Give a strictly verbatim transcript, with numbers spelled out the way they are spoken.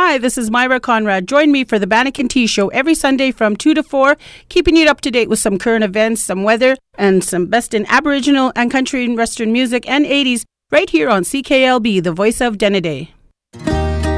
Hi, this is Myra Conrad. Join me for the Bannack T Show every Sunday from two to four, keeping you up to date with some current events, some weather, and some best in Aboriginal and country and Western music and eighties right here on C K L B, the voice of Denneday.